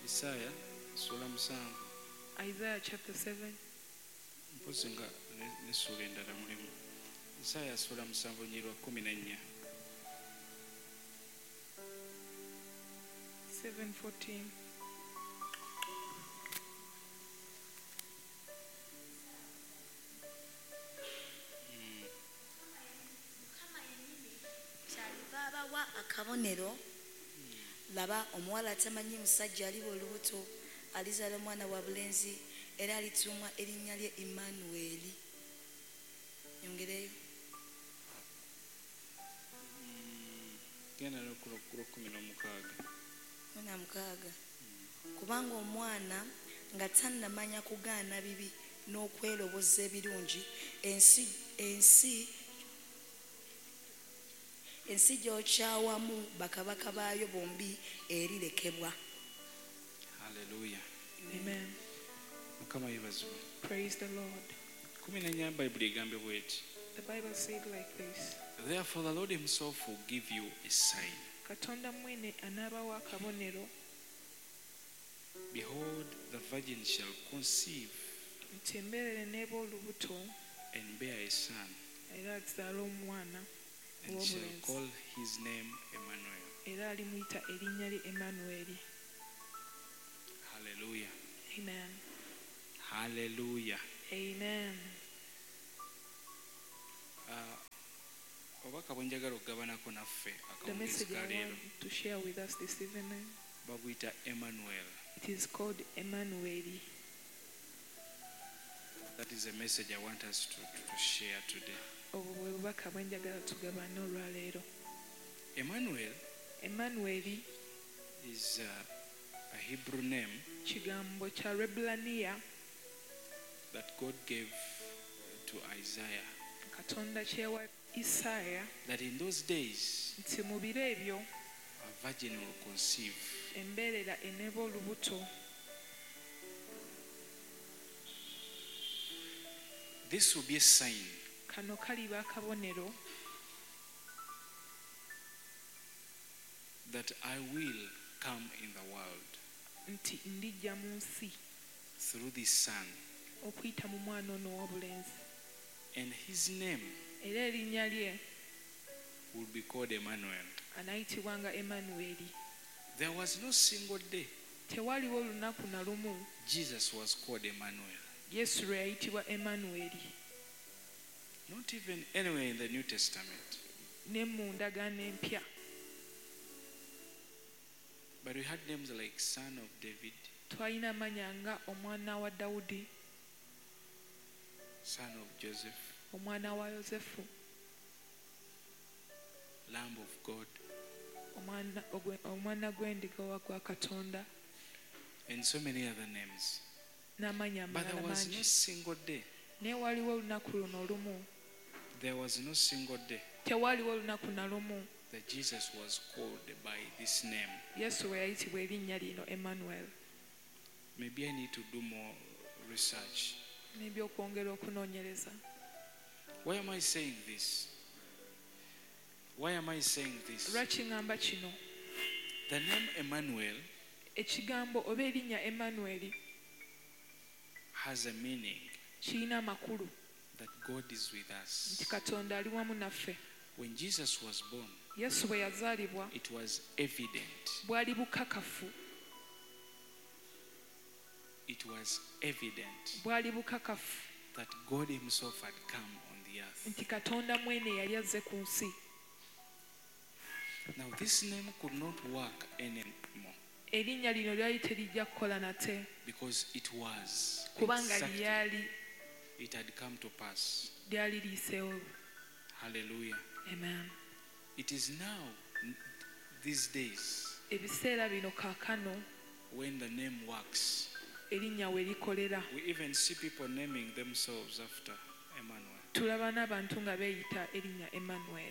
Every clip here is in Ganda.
Isaiah sura 7. Isaiah chapter 7. Mpozi nga n'essula endala mulimu. Isaiah sura 7 nyirwa 14. 7:14. Abawa akabonero laba omuwala atamanyi musajja aliba olubuto alizaala omwana wa bulenzi era alituumwa erinnya lye Emmanuel. Nyongereyo. Genda n'okula 16. Kubanga omwana nga tannamanya kugaana bibi n'okweroboza ebirungi, ensi gy'okyawamu bakabaka baayo bombi erirekebwa. Hallelujah. Amen. Mukama yebazibwe. Praise the Lord. 14 Bayibuli egambe bw'eti. The Bible said like this. Therefore the Lord himself will give you a sign. Katonda mwene anaabawa akabonero. Behold, the virgin shall conceive Nti embeerera eneeba olubuto and bear a son, era alizaala omwana and shall ow'obulenzi. call his name Emmanuel. Era alimuyita erinnya lye Emmanuel. Hallelujah. Amen. Hallelujah. Amen. Obaka bwe njagala okugabanako naffe The akawungezi message I kaleero want to share with us this evening, babuyita Emmanuel. it is called Emmanuel. That is a message I want us to share today. Obwo bwe bubaka bwe njagala tugabane olwaleero. Emmanuel Emmanuel is a Hebrew name kigambo kya Rebulaniya that God gave to Isaiah. Katonda kyewa Isaaya That in those days nti mu biro ebyo a virgin will conceive. embeerera eneeba olubuto. This will be a sign Kano kaliba akabonero that I will come in the world nti ndijja mu nsi through this son, okuyita mu mwana ono ow'obulenzi. and his name Era erinnya lye will be called Emmanuel. anaayitibwanga Emmanuel. There was no single day Tewaliwo olunaku na lumu Jesus was called Emmanuel. Yesu lwe yayitibwa Emmanuel. Not even anywhere in the New Testament. Ne mu ndagaano empya. But we had names like Son of David, Twalina amannya nga omwana wa Dawudi, Son of Joseph, omwana wa Yozefu, Lamb of God, omwana gw'endiga gwa Katonda, and so many other names. n'amannya But there amalala was no mangi. single day. Naye waliwo olunaku luno olumu, There was no single day tewaliwo olunaku na lumu that Jesus was called by this name. Yesu we yayitibwa erinnya lino Emmanuel. Maybe I need to do more research. N'ebyokwongera okunoonyereza. Why am I saying this? Why am I saying this? Lwaki ngamba kino? The name Emmanuel Ekigambo oba erinnya Emmanuel has a meaning kirina amakulu that God is with us. nti Katonda ali wamu naffe. When Jesus was born, Yesu bwe yazaalibwa it was evident. bwali bukakafu. It was evident Bwali bukakafu that God himself had come on the earth. nti Katonda mwene yali azze ku nsi. Now this name could not work anymore Erinnya lino lyali terijja kukola nate because it was kubanga exactly, lyali it had come to pass. liiseewo. Hallelujah. Amen. It is now, these days, Ebiseera bino kaakano when the name works. erinnya we likolera. We even see people naming themselves after Emmanuel. Tulaba n'abantu nga beeyita erinnya Emmanuel.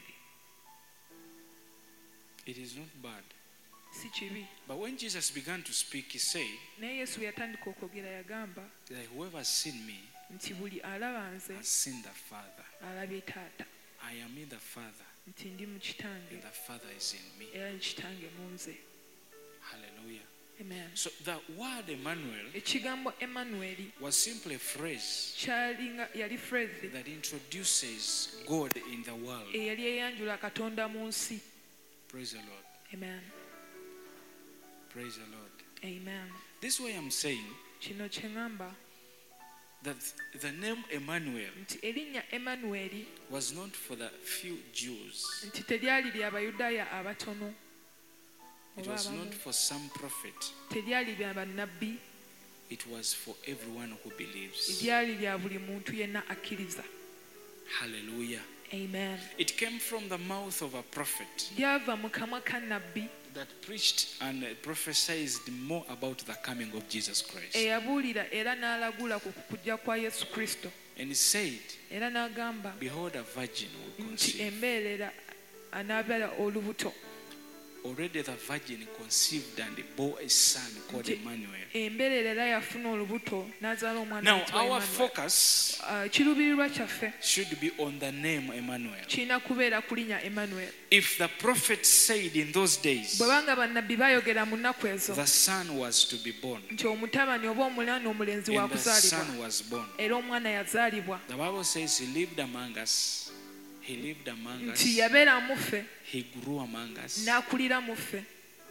It is not bad. Si kibi. But when Jesus began to speak, he said Naye Yesu yatandika okwogera yagamba that whoever has seen me nti buli alaba nze has seen the Father. alabye Taata. I am in the Father, Nti ndi mu Kitange and the Father is in me. era Kitange mu nze. Hallelujah. Amen. So the word Emmanuel ekigambo Emmanuel was simply a phrase yali phrase that introduces God in the world. eyali eyanjula Katonda mu nsi. Praise the Lord. Amen. Praise the Lord. Amen. This way I'm saying Kino kye ŋŋamba that the name Emmanuel nti erinnya Emmanuel was not for the few Jews. nti teryali lya Bayudaaya abatono It oba was abamu. not for some prophet. Teryali lya bannabbi, It was for everyone who believes. lyali lya buli muntu yenna akkiriza. Hallelujah. Amen. It came from the mouth of a prophet Lyava mu kamwa ka nabbi that preached and prophesied more about the coming of Jesus Christ. eyabuulira era n'alagula ku kujja kwa Yesu Kristo. And he said, Era n'agamba behold, a virgin will nti conceive. embeerera anaabeera olubuto. Already the virgin conceived and bore a son called Nti Emmanuel. embeerera era yafuna olubuto n'azaala omwana Now, ayitibwa our Emmanuel. focus Kiruubirirwa kyaffe should be on the name Emmanuel. kirina kubeera ku linnya Emmanuel. If the prophet said in those days Bwe banga bannabbi baayogera mu nnaku ezo the son was to be born, nti omutabani oba omulana omulenzi wa and the kuzaalibwa son was born, era omwana yazaalibwa the Bible says he lived among us. He lived among us. nti yabeera mu ffe He grew among us. n'akulira mu ffe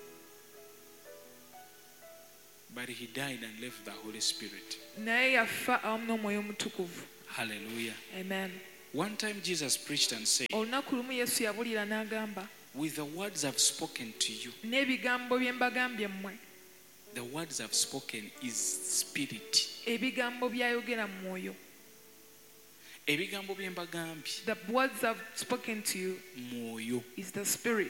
But he died and left the Holy Spirit. naye yafa awamu n'omwoyo omutukuvu. Hallelujah. Amen. One time Jesus preached and said, olunaku lumu Yesu yabulira n'agamba with the words I've spoken to you, n'ebigambo bye mbagambye mmwe the words I've spoken is spirit. ebigambo byayogera mu mwoyo. Ebigambo bye mbagambye, The words I've spoken to you mwoyo. is the spirit.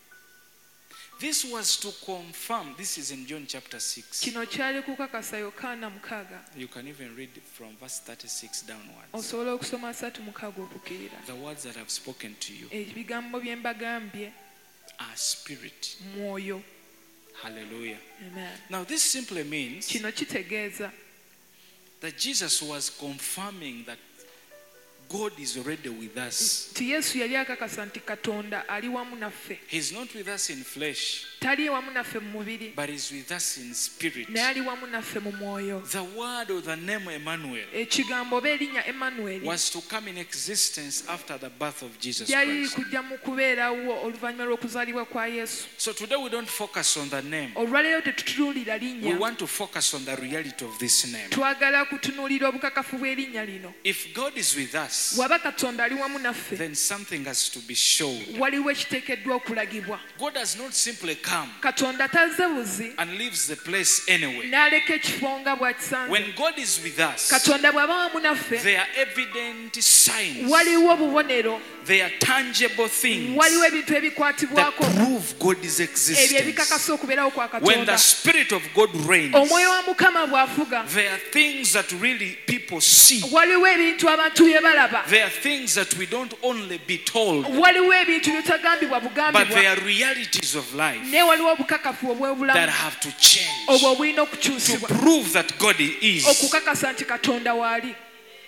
This was to confirm. This is in John chapter 6. Kino kyali kukakasa Yokaana 6. You can even read from verse 36 downwards. Osobola okusoma 36 okukirira. The words that I've spoken to you Ebigambo bye mbagambye are spirit. mwoyo. Hallelujah. Amen. Now this simply means Kino kitegeeza that Jesus was confirming that God is already with us. nti Yesu yali akakasa nti Katonda ali wamu naffe. He's not with us in flesh, Tali wamu naffe mu mubiri, but he's with us in spirit. naye ali wamu naffe mu mwoyo. The word or the name Emmanuel Ekigambo oba erinnya Emmanuel was to come in existence after the birth of Jesus lyali Christ. kujja mu kubeerawo oluvannyuma lw'okuzaalibwa kwa Yesu. So today we don't focus on the name. Olwaleero tetutunuulira We linnya, want to focus on the reality of this name. twagala kutunuulira obukakafu bw'erinnya lino. If God is with us, Bw'aba Katonda ali wamu naffe, then something has to be shown. waliwo ekiteekeddwa okulagibwa. God does not simply come Katonda tazze buzi and leaves the place anyway. n'aleka ekifo nga bw'akisanze. When God is with us, Katonda bw'aba wamu naffe, there are evident signs, waliwo obubonero, there are tangible things waliwo ebintu that ebikwatibwako prove God's ebyo existence. ebikakasa okubeerawo kwa When the Katonda. Spirit of God reigns, Omwoyo wa Mukama bw'afuga, there are things that really people see. waliwo ebintu abantu bye balaba, There are things that we don't only be told, waliwo ebintu byetagambibwa but bugambibwa, there are realities of life naye waliwo obukakafu that obw'obulamu have to change obwo obulina to okukyusibwa prove that God is. okukakasa nti Katonda waali.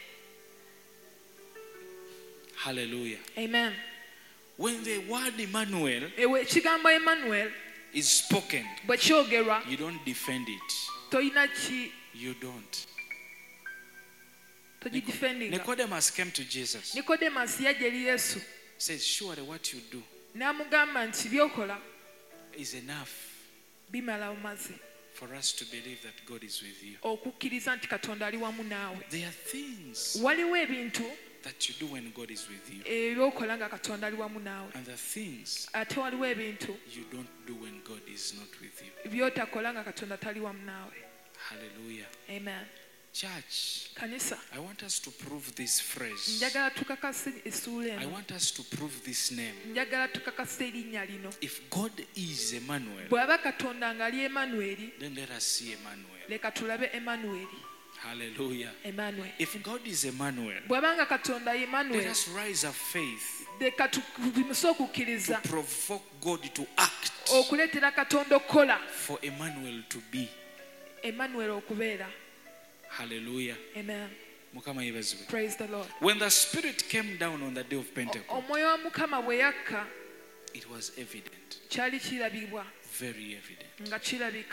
Hallelujah. Amen. When the word Emmanuel Ewe ekigambo Emmanuel is spoken, bwe kyogerwa you don't defend it. tolina ki You don't. togidefendinga. Nicodemus came to Jesus. Nikodemasi yajja eri Yesu Says, surely what you do n'amugamba nti by'okola is enough bimala omaze for us to believe that God is with you. okukkiriza nti Katonda ali wamu naawe. There are things Waliwo ebintu that you do when God is with you, ebyokola nga Katonda ali wamu naawe, and the things ate waliwo ebintu you don't do when God is not with you. by'otakola nga Katonda tali wamu naawe. Hallelujah. Amen. Church, Kanisa, I want us to prove this phrase. njagala tukakase essuula I eno, want us to prove this name. njagala tukakase erinnya lino. If God is Emmanuel, Bw'aba Katonda ng'ali Emmanuel, then let us see Emmanuel. leka tulabe Emmanuel. Hallelujah. Emmanuel. If God is Emmanuel, Bw'aba nga Katonda ye let Emmanuel, us rise of faith leka tugumuse to okukkiriza provoke God to act okuleetera Katonda okukola, for Emmanuel to be. Emmanuel okubeera. Hallelujah. Amen. Mukama yebazibwe. Praise the Lord. When the Spirit came down on the day of Pentecost, Omwoyo wa Mukama bwe yakka, it was evident, kyali kirabibwa very evident. nga kirabika.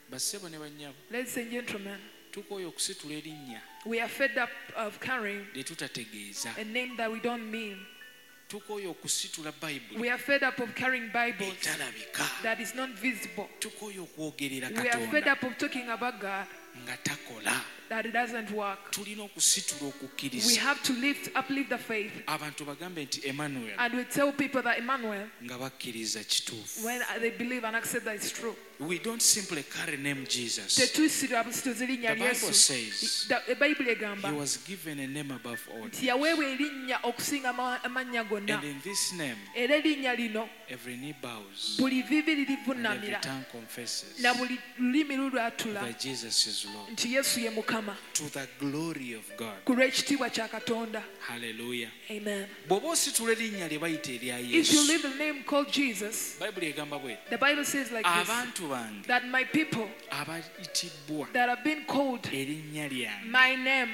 bassebo ne bannyabo Ladies and gentlemen, tukooye okusitula erinnya we are fed up of carrying lye tutategeeza a name that we don't mean. tukooye okusitula bayibuli We are fed up of carrying Bibles etalabika that is not visible. tukooye okwogerera We are fed katonda up of talking about God nga takola that it doesn't work. tulina okusitula We okukkiriza have to uplift the faith, abantu bagambe nti Emmanuel and we tell people that Emmanuel, nga bakkiriza kituufu when they believe and accept that it's true. we don't simply carry name Jesus. Tetuusira busituza erinnya The Bible Yesu. says Ebbayibuli he egamba was given a name above all, nti yaweebwa erinnya okusinga amannya gonna, and in this name era erinnya lino every knee bows buli vivi and every lirivuunamira tongue confesses na buli lulimi lulwatula that Jesus is Lord, nti Yesu ye Mukama, to the glory of God. ku lw'ekitiibwa kya Katonda. Hallelujah. Amen. bw'oba ositula erinnya lye bayita erya If you Yesu, leave the name called Jesus, bayibuli egamba bweti the Bible says like this, abantu bange that my people abayitibbwa that have been called erinnya lyange. my name,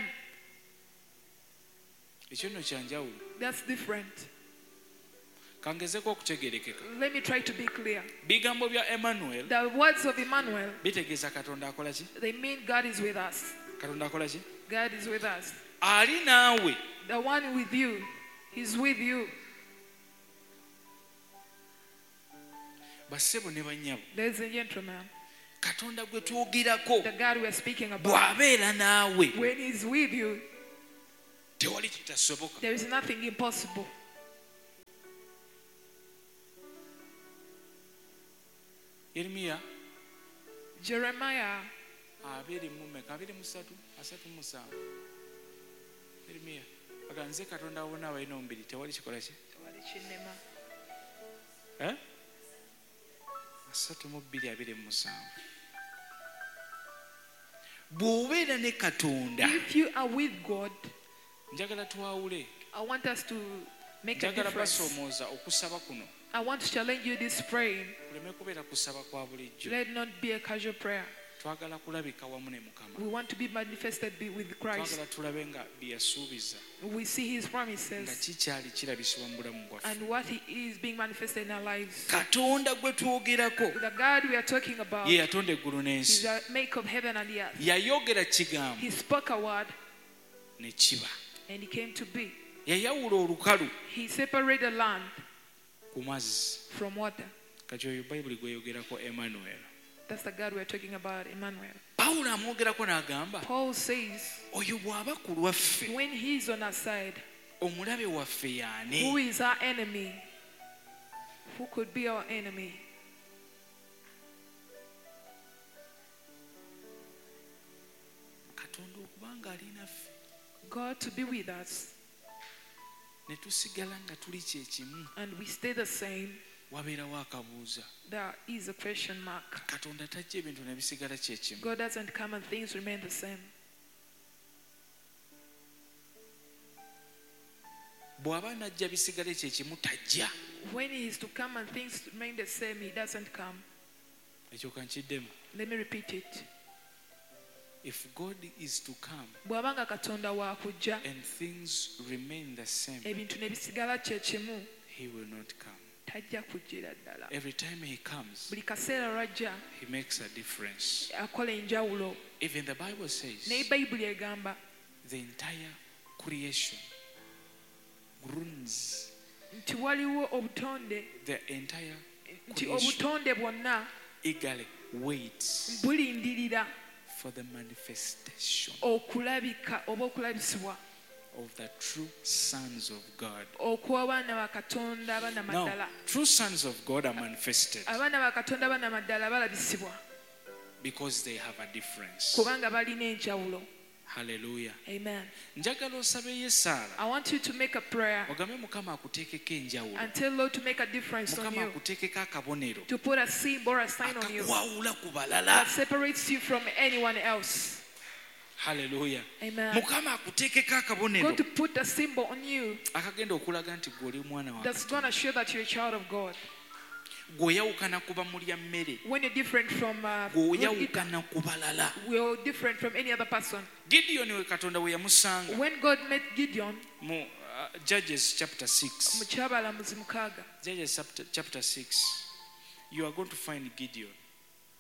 ekyo nno kyanjawulo that's different. kangezeko okutegerekeka. Let me try to be clear. bigambo bya Emmanuel The words of Emmanuel, bitegeeza katonda akola ki? they mean God is with us. katonda akola ki? God is with us. ali naawe. The one with you, He's with you. bassebo ne bannyabo, Ladies and gentlemen, katonda gwe twogerako the God we are speaking about, bw'abeera naawe when He's with you, tewali kitasoboka. there is nothing impossible. Yeremiya Jeremiah 23:37. Yeremiya aga nze katonda awona abalina omubiri tewali kikola ki? 32:27. bw'obeera ne katonda, If you are with God, njagala twawule, I want us to make a njagala difference. basoomooza okusaba kuno I want to challenge you this praying. kuleme kubeera kusaba kwa bulijjo. Let it not be a casual prayer. twagala kulabika wamu ne Mukama, We want to be manifested with Christ. twagala tulabe nga bye yasuubiza We see His nga promises kikyali kirabisibwa mu bulamu bwaffe. and what He is being manifested in our lives. katonda gwe twogerako The God we are talking about ye yatonda eggulu is n'ensi, the maker of heaven and the earth. yayogera kigambo He spoke a word ne kiba. and it came to be. yayawula olukalu He separated land ku mazzi. from water. kati oyo bayibuli gweyogerako Emmanuel. That's the God we are talking about, Emmanuel. pawulo amwogerako n'agamba Paul says, oyo bw'aba ku lwaffe, when He's on our side, omulabe waffe who y'ani? is our enemy? Who could be our enemy? katonda okubanga ali naffe God to be with us, ne tusigala nga tuli kyekimu, and we stay the same. wabeerawo akabuuza. There is a question mark. katonda tajja ebintu ne bisigala kyekimu. God doesn't come and things remain the same. bw'aba najja bisigale kyekimu tajja. When He is to come and things remain the same, He doesn't come. ekyo kankiddemu. Let me repeat it. if God is to come Bw'abanga Katonda waakujja, and things remain the same, ebintu ne bisigala kye kimu, he will not come. tajja kujjira ddala. Every time he comes, Buli kaseera lw'ajja he makes a difference. akola enjawulo. Even the Bible says Naye Bayibuli egamba the entire creation groans, nti waliwo obutonde, the entire nti creation obutonde bwonna eagerly waits bulindirira for the manifestation okulabika oba okulabisibwa of the true sons of God. okw'abaana ba Katonda abaana Now, maddala. true sons of God are manifested Abaana ba Katonda abaana maddala balabisibwa because they have a difference. kubanga balina enjawulo. Hallelujah. Amen. Njagala osabe ye Saara I want you to make a prayer ogambe Mukama akuteekeko enjawulo, and tell Lord to make a difference on Mukama you, akuteekeko akabonero to put a symbol or a sign on you akakwawula ku balala. that separates you from anyone else. Hallelujah. Amen. Mukama akuteekeko Going akabonero to put a symbol on you akagenda okulaga nti gwe oli mwana wa that's Katonda. going to show that you're a child of God. Gw'oyawukana kuba mulya mmere, When you're different from gw'oyawukana ku balala. we're different from any other person. Gideon we Katonda we yamusanga When God met Gideon, mu Judges chapter 6. mu kyabalamuzi mukaaga, Judges chapter 6. You are going to find Gideon. He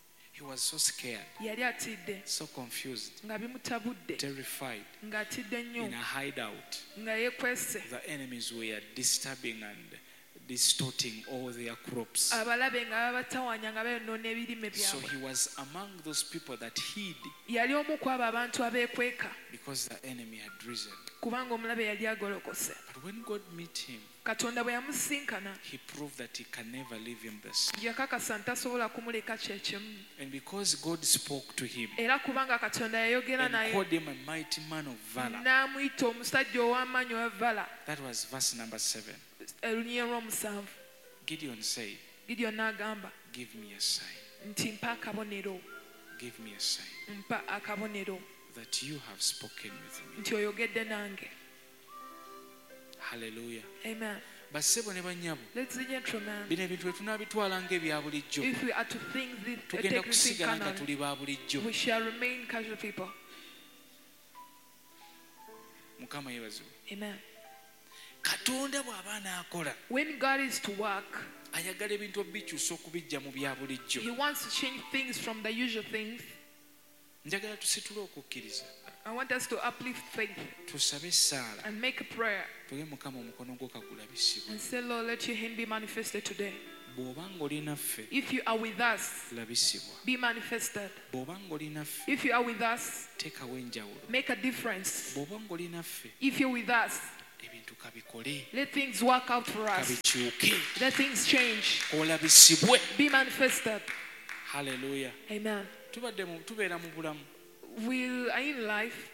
was so scared, yali atidde so confused, nga bimutabudde terrified, ng'atidde nnyo in a hideout. nga yeekwese. The enemies were disturbing and distorting all their crops. Abalabe nga babatawanya nga bayonoona ebirime So byabwe. he was among those people that hid Yali omu ku abo abantu abeekweka because the enemy had risen. kubanga omulabe yali agolokose. But when God met him, Katonda bwe yamusisinkana he proved that he can never leave him the same. yakakasa ntasobola kumuleka kyekimu. And because God spoke to him Era kubanga Katonda yayogera and naye called him a mighty man of valor, n'amuyita omusajja ow'amaanyi ow'evala. that was verse number 7. Olunyiriri lw'omusanvu. Gideon said, Gideon n'agamba give me a sign, nti mpa akabonero, give me a sign mpa akabonero that you have spoken with me. nti oyogedde nange. Hallelujah. Amen. Bassebo ne bannyabo, Ladies and gentlemen, bino ebintu bye tunaabitwala ng'ebya bulijjo, if we are to think this, tugenda take this thing kusigala nga canon, tuli ba bulijjo. we shall remain casual people. Mukama yeebazibwe. Amen. Katonda bw'aba n'akola, When God is to work, ayagala ebintu obikyusa okubijja mu bya bulijjo. He wants to change things from the usual things. Njagala tusitule okukkiriza, I want us to uplift faith tusabe essaala, and make a prayer tuge Mukama omukono gwo kagulabisibwe. and say, Lord, let your hand be manifested today. Bw'oba ng'oli naffe, If you are with us, labisibwa. be manifested. Bw'oba ng'oli naffe, If you are with us, teekawo enjawulo. make a difference. Bw'oba ng'oli naffe, If you're with us, ebintu kabikole, let things work out for us. kabikyuke, Let things change. olabisibwe. Be manifested. Hallelujah. Amen. Tubeera mu bulamu. We are in life.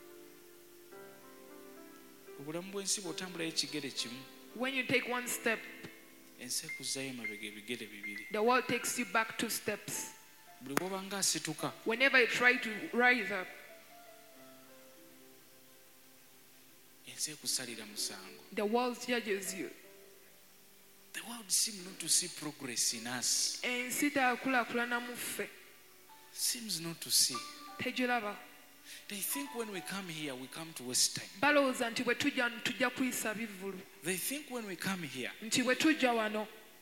Obulamu bw'ensi bw'otambulayo ekigere kimu, When you take one step, ensi ekuzzayo emabega ebigere bibiri. the world takes you back 2 steps. Buli bw'oba ng'asituka, Whenever you try to rise up, ensi ekusalira musango. the world judges you. The world seems not to see progress in us. Ensi teyakulaakulana mu ffe. Seems not to see. Tegiraba. They think when we come here, we come to waste time. Balowooza nti bwe tujja kuyisa bivvulu. They think when we come here, Nti bwe tujja wano,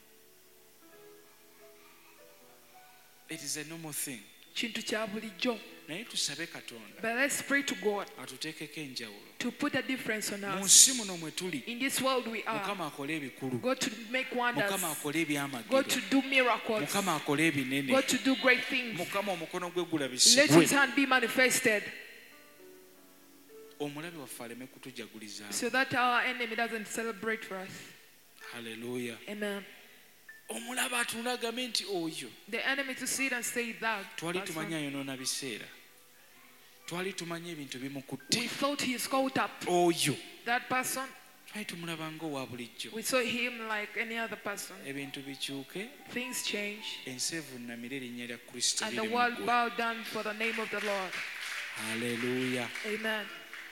it is a normal thing. kintu kya bulijjo. Naye tusabe Katonda But let's pray to God atuteekeko enjawulo. to put a difference on Mu us. nsi muno mwe tuli, In this world we are. Mukama akole ebikulu. God to make wonders. Mukama akole ebyamagero. God to do miracles. Mukama akole ebinene. God to do great things. Mukama omukono gwe Let His gulabisibwe. hand be manifested Omulabe waffe aleme kutujagulizaamu. so that our enemy doesn't celebrate for us. Hallelujah. Amen. Omulabe atunula agambe nti oyo The enemy to see it and say that twali person. tumanyi ayonoona biseera, twali tumanyi ebintu bimukutte, We thought he is caught up. oyo That person, twali tumulaba ng'owa bulijjo. we saw him like any other person. Ebintu bikyuke, Things change ensi evunnamire erinnya lya Kristo and the liri mu world ggwe. bow down for the name of the Lord. Hallelujah. Amen.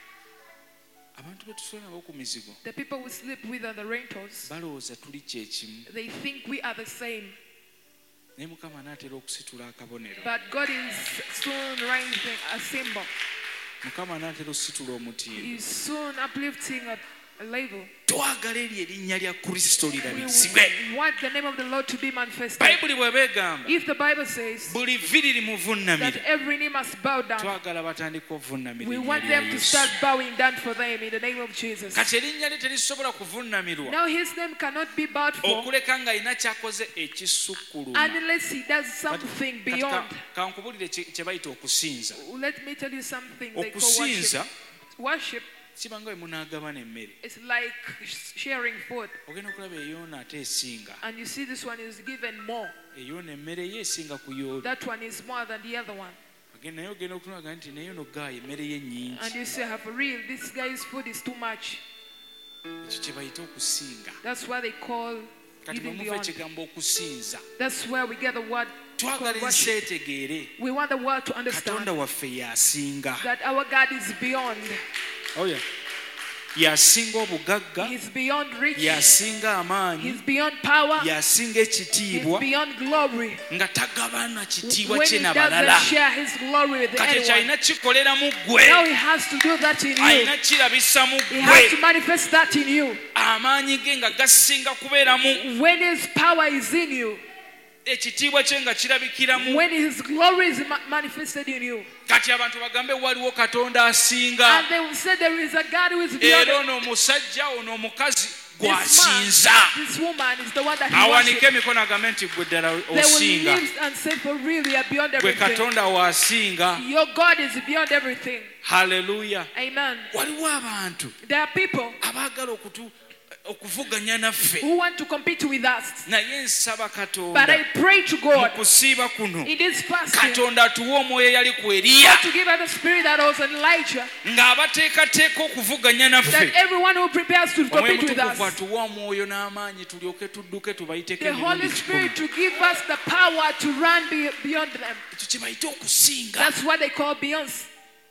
Abantu be tusula nabo ku mizigo The people we sleep with are the rentals. balowooza tuli kyekimu, They think we are the same. naye Mukama anaatera okusitula akabonero. But God is soon raising a symbol. Mukama anaatera okusitula omutindo. He's soon uplifting a label. Twagala eryo erinnya lya Kristo We lirabisibwe. want the name of the Lord to be manifested. Bayibuli bw'eba egamba If the Bible says buli vvi liri mu that vunnamira, every knee must bow down, twagala batandika ovunnamira we erinnya want lya them to Yesu. start bowing down for them in the name of Jesus. Kati erinnya lye terisobola kuvunnamirwa Now his name cannot be bowed for okuleka ng'alina ky'akoze ekisukkuluma. unless he does something Kati beyond. kankubulire kye bayita okusinza. Let me tell you something they call worship. Okusinza Worship kiba nga bwe munaagabana emmere. is like sharing food. Ogenda okulaba eyoona ate esinga. And you see this one is given more. Eyoona emmere ye esinga ku y'oli. That one is more than the other one. Naye ogenda okunaga nti naye ono gaaya emmere ye nnyingi. And you say, for real, this guy's food is too much. Ekyo kye bayita okusinga. That's why they call Kati bwe giving muva beyond. ekigambo okusinza, That's where we get the word twagala called ensi worship. etegeere We want the world to understand Katonda waffe y'asinga. that our God is beyond. Oh yeah. Y'asinga obugagga, He's beyond rich. y'asinga amaanyi, He's beyond power. y'asinga He's ekitiibwa, beyond glory. nga tagabana kitiibwa When kye he n'abalala. doesn't share his glory with Kati ekyo anyone, alina kikolera mu ggwe, now he has to do that in you. alina kirabisa mu He has to ggwe, manifest that in you. amaanyi ge nga gasinga kubeera mu. When his power is in you, ekitiibwa kye nga kirabikiramu when his glory is manifested in you. kati abantu bagambe waliwo katonda asinga And they will say there is a God who is beyond era it. ono omusajja ono omukazi This gw'asinza man, this woman is the one that he awanike worships. emikono agambe nti gwe ddala They will osinga live and say, for real, you are beyond gwe everything. katonda waasinga. Your God is beyond everything. Haleluya. Amen. Waliwo abantu There are people abaagala okuvuganya naffe who want to compete with us. naye nsaba But katonda I pray to mu God kusiiba kuno in this fasting katonda atuwe omwoyo yali ku Eriya to give us the spirit that was on Elijah, ng'abateekateeka okuvuganya that naffe everyone who prepares to omwoyo compete with mutukuvu us, atuwe omwoyo n'amaanyi tulyoke tudduke tubayiteko the Holy emirundi Spirit 10 to give us the power to run beyond them. ekyo kye bayite okusinga. That's what they call Beyonce.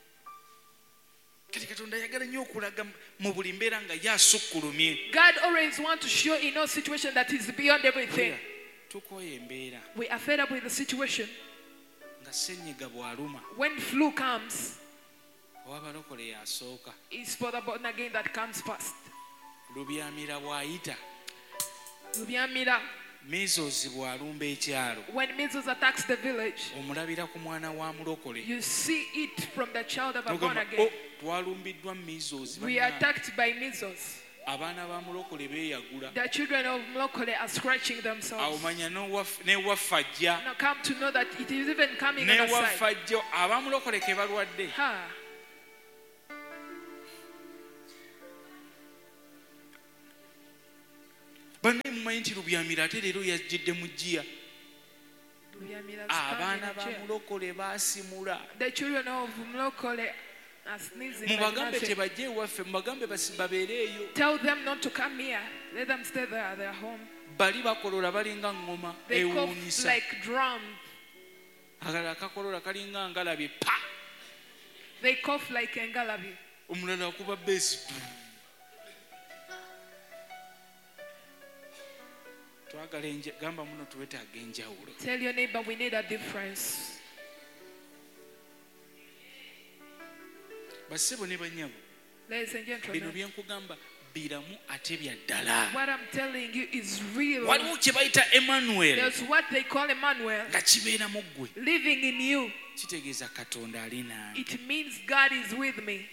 kati katonda ayagala nnyo okulaga mu buli mbeera nga yaasukkulumye. God always wants to show in no situation that He's beyond everything. tukooye embeera We are fed up with the situation. nga ssenyiga bw'aluma When flu comes, oba abalokole yasooka it's for the born again that comes first. lubyamira bw'ayita Lubyamira, measles bw'alumba ekyalo when measles attacks the village, omulabira ku mwana wa mulokole you see it from the child of a born N'ogamba, again. "Oh, twalumbiddwa measles We are bannange." attacked by measles. abaana ba mulokole beeyagula The children of Mlokole are scratching awo themselves. manya newaffe ajja Now come to know that it is even coming on the newaffe side. ajja abamulokole ke balwadde Ha. banne mumanyi nti lubyamira ate leero yajjidde mu jjiya Lubyamira is abaana ba coming in a chair. mulokole baasimula The children of Mlokole are sneezing. like mubagambe nothing. tebajje ewaffe mubagambe babeere eyo Tell them not to come here. Let them stay there. They are home. bali bakolola balinga ŋŋoma They cough ewuunyisa like drum. agalala kakolola kalinga ngalabi pa They cough like engalabi. omulala akuba beesi twagala gamba muno twetaaga enjawulo. Tell your neighbor we need a difference. Basebo ne banyabo Ladies and bino gentlemen, byenkugamba biramu ate bya ddala. what I'm telling you is real. Waliwo kye bayita Emmanuel There's what they call Emmanuel nga kibeera mu ggwe living in you. kitegeeza Katonda ali nange. It means God is with me.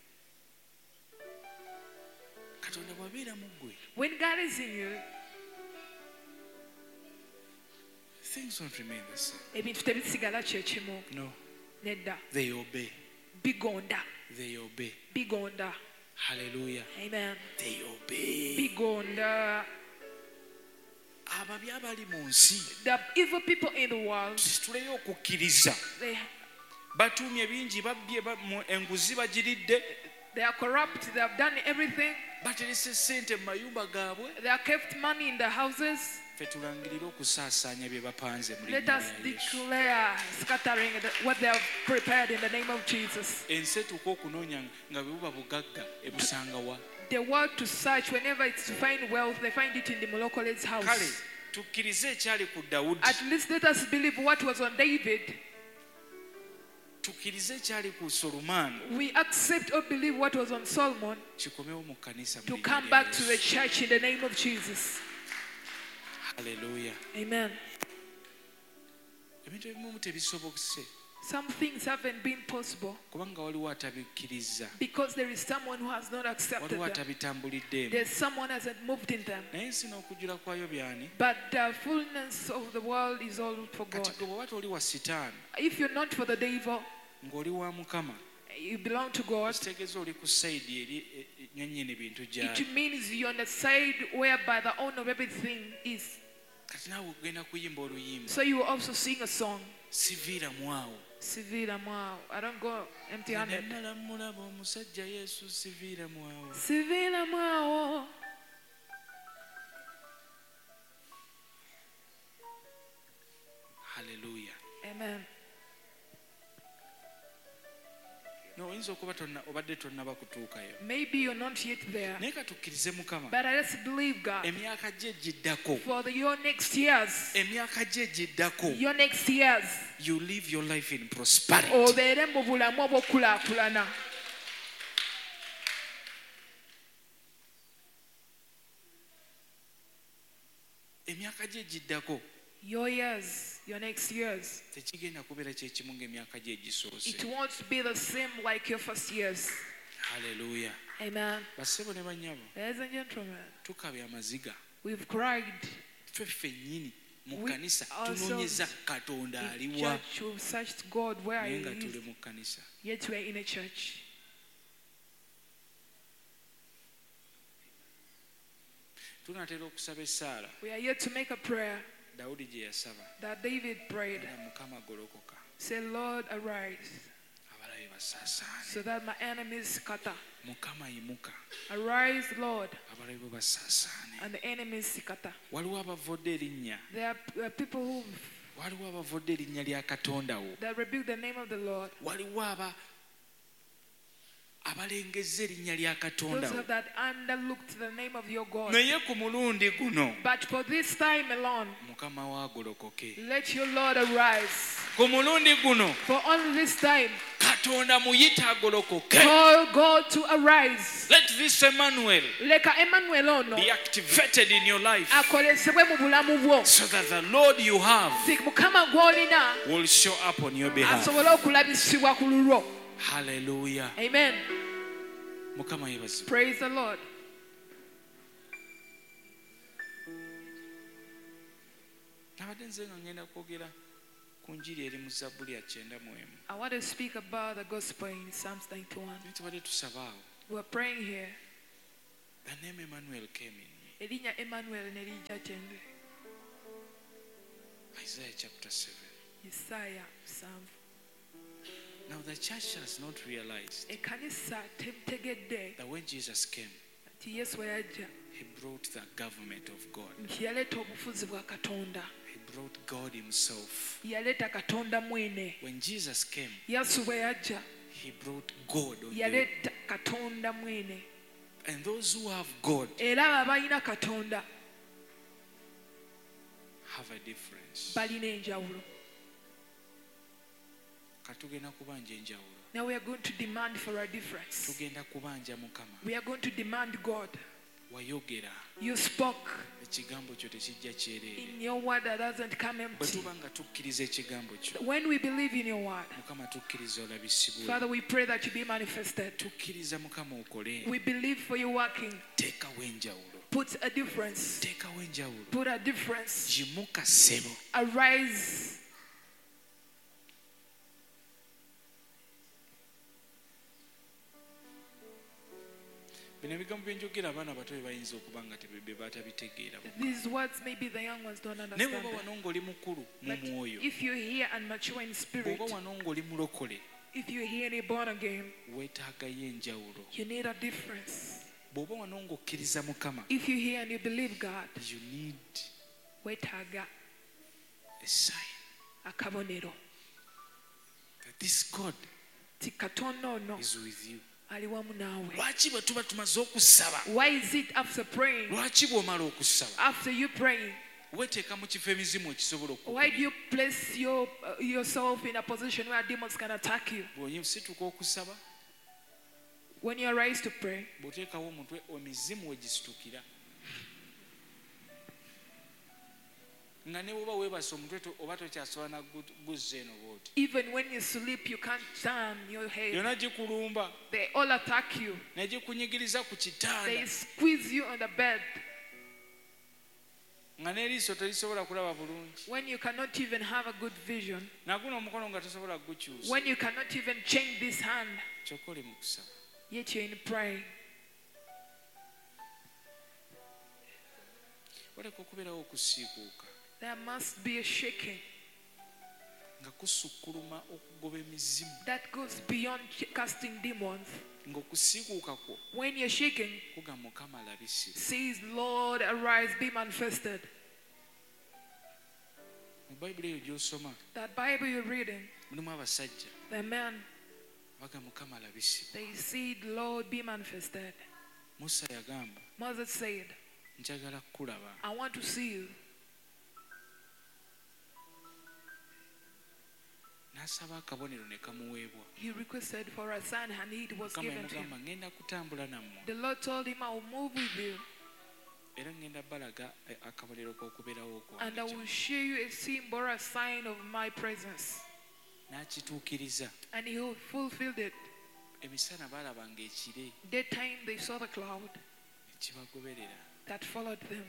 Katonda bw'abeera mu ggwe When God is in you, things don't remain the same. ebintu tebisigala kye kimu. No, Nedda. they obey. Bigonda. They obey. Bigonda. Hallelujah. Amen. They obey. Bigonda. Ababi abali mu nsi The evil people in the world, tulebe okukkiriza they batuumye bingi babbye enguzi bagiridde are corrupt. They have done everything. baterese ssente mu mayumba gaabwe. They have kept money in the houses. Ffe tulangirire okusaasaanya bye bapanze mu Let linnya us lya Yesu. declare scattering what they have prepared in the name of Jesus. Ensi etuuka okunoonya nga bwe buba bugagga ebusanga wa. The word to search, whenever it's to find wealth, they find it in the Molokole's Kale house. tukkirize ekyali ku Dawudi, At least let us believe what was on David. tukkirize ekyali ku Solumaani, We accept or believe what was on Solomon kikomewo mu kkanisa mu to linnya come lya back to the Yesu. church in the name of Jesus. Haleluya. Amen. Ebintu ebimu tebisobokese Some things haven't been possible kubanga waliwo atabikkiriza, because there is someone who has not accepted waliwo them. atabitambuliddeemu. There's someone who hasn't moved in them. Naye ensi n'okujjula kwayo byani? But the fullness of the world is all for God. Kati gwe bw'oba toli wa Sitaani If you're not for the devil, ng'oli wa Mukama, you belong to God. kitegeeza oli ku sayidi eri nnyonnyini bintu gyali. It means you're on the side whereby the owner of everything is. Kati naawe ogenda kuyimba oluyimba So you will also sing a song. siviiramu awo. Sivira mwao. I don't go empty handed. Nnala mulaba omusajja Yesu siviiramu awo. Sivira mwao. Haleluya. Amen. No, oyinza okuba obadde tonnaba kutuukayo. Maybe you're not yet there. Naye ka tukkirize Mukama. But let's believe God. Emyaka gye egiddako. For your next years. Emyaka gye egiddako. Your next years. You live your life in prosperity. Obeere mu bulamu obw'okulaakulana. Emyaka gye egiddako. Your years, your next years, tekigenda kubeera kyekimu ng'emyaka gye egisoose. it won't be the same like your first years. Haleluya. Amen. Bassebo ne bannyabo, Ladies and gentlemen, tukabya amaziga we've cried. ffe ffennyini mu We kkanisa ourselves tunoonyeza katonda In aliwa church, we've searched God where naye He nga tuli is, mu kkanisa. yet we're in a church. Tunatera okusaba essaala We are here to make a prayer Dawudi gye yasaba that David prayed. era Mukama golokoka Say, Lord, arise, abalabe basaasaane. so that my enemies scatter. Mukama yimuka Arise, Lord, abalabe bo basaasaane. and the enemies scatter. Waliwo abavodde erinnya There are people who waliwo abavodde erinnya lya Katonda wo. that rebuke the name of the Lord. Waliwo abalengezza erinnya lya Katonda Those wo. that underlooked the name of your God. Naye ku mulundi guno But for this time alone, Mukama wo agolokoke. let your Lord arise. Ku mulundi guno For only this time, Katonda muyite agolokoke. call God to arise. Let this Emmanuel Leka Emmanuel ono be activated in your life akolesebwe mu bulamu bwo. so that the Lord you have Nti Mukama gw'olina will show up on your behalf. asobole okulabisibwa ku lulwo. Hallelujah. Amen. Mukama yebazi. Praise the Lord. Nabadde nze nga ngenda kwogera ku njiri eri mu Zabbuli ya 91. I want to speak about the gospel in Psalms 91. Naye tubadde tusaba awo. We are praying here. The name Emmanuel came in me. Erinnya Emmanuel ne lijja gyende. Isaiah chapter 7. Isaaya 7. Now the church has not realized Ekkanisa temutegedde that when Jesus came, nti Yesu bwe yajja he brought the government of God. nti yaleeta obufuzi bwa Katonda. He brought God himself. Yaleeta Katonda mwene. When Jesus came, Yesu bwe yajja he brought God on them. yaleeta Katonda mwene. And those who have God Era abo abalina Katonda have a difference. balina enjawulo. Katugenda kubanja enjawulo. Now we are going to demand for a difference. Tugenda kubanja Mukama. We are going to demand God. Wayogera. You spoke Ekigambo kyo tekijja kyereere. in your word that doesn't come Bwe empty. tuba nga tukkiriza ekigambo kyo, When we believe in your word, Mukama tukkiriza olabisibwe. Father, we pray that you be manifested. Tukkiriza Mukama okole. We believe for you working. Teekawo enjawulo. Put a difference. Teekawo enjawulo. Put a difference. Gimuka ssebo. Arise. Bino ebigambo bye njogera abaana abato bye bayinza okuba nga be batabitegeera. These words, maybe the young ones don't Naye understand bw'oba them. wano ng'oli mukulu mu But mwoyo, if you hear and mature in spirit, bw'oba wano ng'oli mulokole, if you hear and you're born again, weetaagayo enjawulo. you need a difference. Bw'oba wano ng'okkiriza Mukama, If you hear and you believe God, you need wetaaga a sign akabonero. that this God Ti Katonda ono is with you. ali wamu naawe. Lwaki bwe tuba tumaze okusaba, Why is it after praying, lwaki bw'omala okusaba after you praying, weteeka mu kifo emizimu ekisobola why do okukubira? you place yourself in a position where demons can attack you? Bw'osituka okusaba, When you arise to pray, bw'oteekawo omutwe emizimu we gisitukira. Nga ne bw'oba weebase omutwe oba tokyasobola na guzza eno bw'oti. even when you sleep, you can't turn your head. Yonna gikulumba, They all attack you. ne gikunyigiriza ku They kitanda, squeeze you on the bed nga n'eriiso terisobola kulaba bulungi. when you cannot even have a good vision, Naguno omukono nga tosobola kugukyusa. when you cannot even change this hand, Kyokka oli mu kusaba. yet you're in praying. Waleka okubeerawo okusiikuuka There must be a shaking nga kusukkuluma okugoba emizimu, that goes beyond casting demons. ng'okusiikuuka kwo When you're shaking, kuga Mukama alabisire. says, Lord, arise, be manifested. Mu Bayibuli eyo gy'osoma That Bible you're reading, mulimu abasajja the man, baga Mukama alabisire. they said, Lord, be manifested. Musa yagamba, Moses said, njagala kukulaba. I want to see you. N'asaba akabonero ne kamuweebwa. He requested for a sign and it was Mukama given to him. yamugamba ngenda kutambula nammwe. The Lord told him, I will move with you. era ngenda balaga akabaliro k'okubeerawo And I will show you a symbol or a sign of my presence. n'akituukiriza. And he fulfilled it. Emisana baalabanga ekire Daytime they saw the cloud ne kibagoberera. that followed them.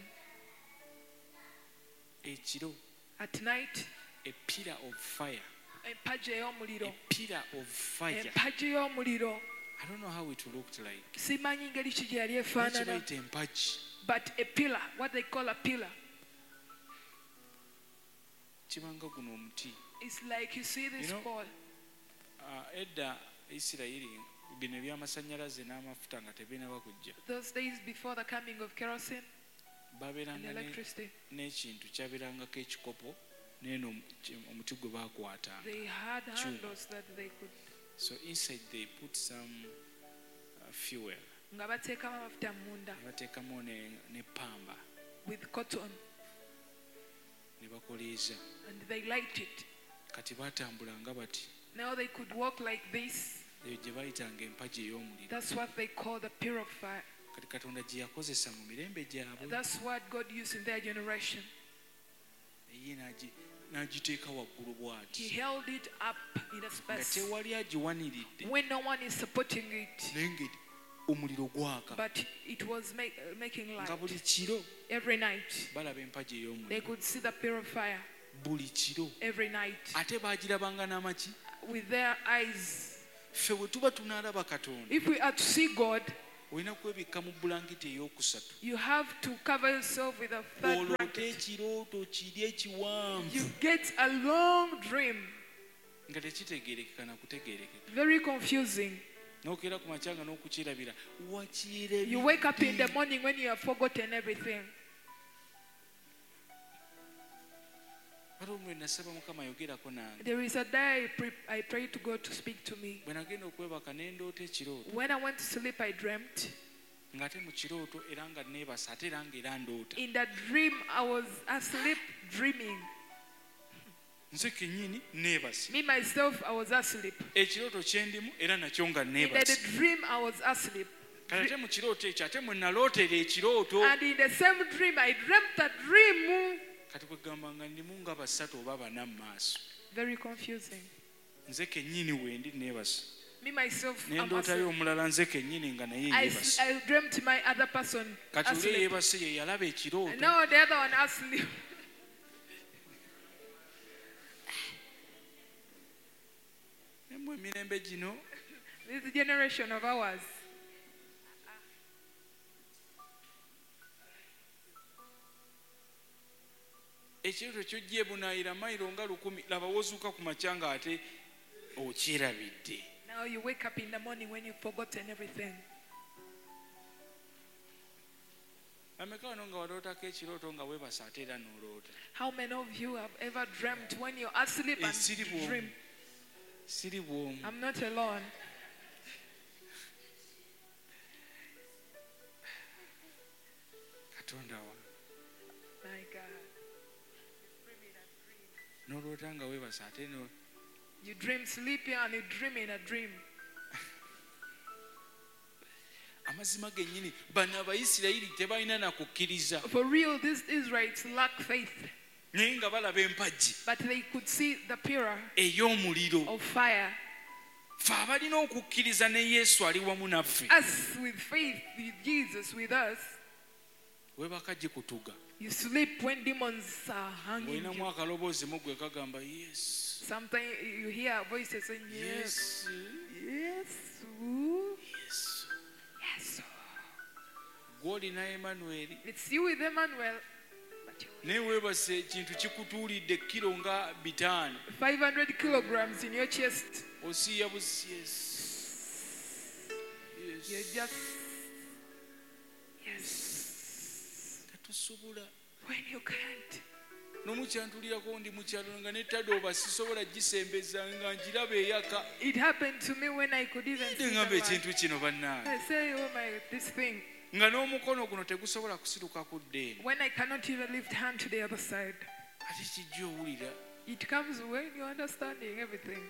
Ekiro At night, a pillar of fire. empagi ey'omuliro. A pillar of fire. Empagi y'omuliro. I don't know how it looked like. Simanyi ngeri ki gye yali Lwaki efaanana. bayita empagi? But a pillar, what they call a pillar, Kibanga guno omuti. it's like you see this You know, pole. Edda Isirayiri bino ebyamasannyalaze n'amafuta nga tebinaba kujja. Those days before the coming of kerosene and Babeeranga electricity, n'ekintu kyabeerangako ekikopo n'eno omuti gwe baakwatanga. they had Tube. handles that they could, So inside they put some fuel. nga bateekamu amafuta munda Ne bateekamu ne pamba with cotton, ne bakoleeza. and they light it. Kati baatambulanga bati. Now they could walk like this. Eyo gye bayitanga empagi ey'omuliro. That's what they call the pillar of fire. Kati Katonda gye yakozesa mu mirembe gyabwe. That's what God used in their generation. Ye n'agiteeka waggulu He bw'ati. held it up in a Nga space tewali agiwaniridde when no one is supporting it, naye nga omuliro gwaka. but it was making Nga light. buli kiro Every night balaba empagi they ey'omuliro. could see the pillar of fire. Buli kiro. Every night Ate baagirabanga n'amaki? with their eyes. Ffe bwe tuba tunaalaba Katonda, If we are to see God, olina kwebikka mu bulangiti ey'okusatu. you have to cover yourself with a third Oloote blanket. ekirooto kiri ekiwanvu You get a long dream, nga tekitegeerekeka na kutegeerekeka. very confusing. N'okeera ku makya nga n'okukirabira You wake up in the wakirebidde. morning when you have forgotten everything. Kale olumwe nasaba Mukama ayogerako nange. There is a day I prayed to God to speak to me. Bwe nagenda okwebaka ne ndoota ekirooto When I went to sleep, I dreamt. ng'ate mu kirooto era nga neebasa ate era ng'era ndoota. In that dream, I was asleep dreaming. Nze kennyini neebase. Me, myself, I was asleep. Ekirooto kye ndimu era nakyo nga In neebase. the dream, I was asleep. Kale ate mu kirooto ekyo ate mwe nalootera ekirooto. And in the same dream, I dreamt a dream. Kati kwe gamba nga ndimu nga basatu oba bana mu maaso. Very confusing. Nze kennyini wendi neebase. Me, myself, Ne I'm ndootayo asleep. omulala nze kennyini nga naye I yeebase. dreamt my other person Kati oli asleep. yeebase ye yalaba ekirooto. Now the other one asleep. Ne mmwe emirembe gino This generation of ours. ekirooto ky'ojja ebunaayira mayiro nga 100 laba wozuuka ku makya nga ate okyerabidde. Now you wake up in the morning when you've forgotten everything. Ameka wano nga walootako ekirooto nga weebasa ate era n'oloota. How many of you have ever dreamt when you're asleep and Siri bw'omu. dream? Siri bw'omu. I'm not alone. Katonda wa My God. n'oloota nga weebasa ate You dream sleeping and you dream in a dream. amazima gennyini bano Abayisirayiri tebalina na kukkiriza For real, these Israelites lack faith, naye nga balaba empagi but they could see the pillar ey'omuliro. of fire. Ffe abalina okukkiriza ne Yesu ali wamu naffe. Us with faith, with Jesus with us. Weebaka gikutuga. You sleep when demons are hanging Olinamu you. akaloboozi mu gwe kagamba Yesu. Sometimes you hear voices saying, yes, Yesu. yes, ooh, Yesu. yes. Gw'olina Emmanuel. It's you with Emmanuel. But Naye weebase ekintu kikutuulidde kilo nga 500. 500 kilograms in your chest. Osiiya busi Yesu. You're Yesu. just, yes. Tetusobola. When you can't. N'omukyantulirako ndi mu kyalo nga ne tadooba sisobola gisembeza nga njiraba eyaka. It happened to me when I could even see Ngamba the light. ekintu kino bannange. I say, oh my, this thing. Nga n'omukono guno tegusobola kusiruka ku ddeeni. When I cannot even lift hand to the other side. Ate kijja owulira. It comes when you're understanding everything.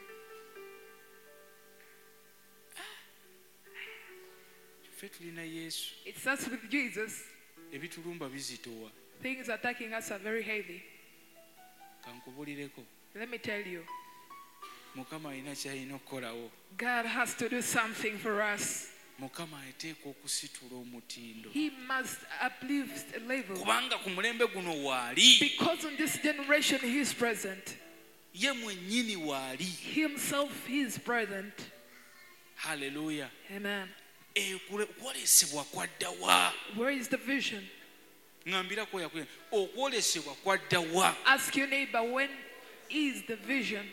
Ffe tulina Yesu. It starts with Jesus. ebitulumba bizitowa. Things attacking us are very heavy. Kankubulireko. Let me tell you, Mukama alina kyalina okukolawo. God has to do something for us. Mukama ateeka okusitula omutindo. He must uplift a level. Kubanga ku mulembe guno waali. Because in this generation he is present. Ye mwennyini waali. Himself he is present. Hallelujah. Amen. Okwolesebwa kwadda wa? Where is the vision? Ngambirako yakuye. Okwolesebwa kwadda wa? Ask your neighbor, when is the vision?